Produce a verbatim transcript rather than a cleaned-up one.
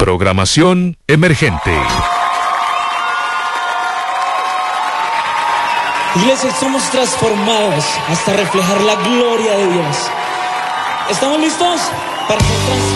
Programación emergente. Iglesia, somos transformados hasta reflejar la gloria de Dios. ¿Estamos listos para ser transformados?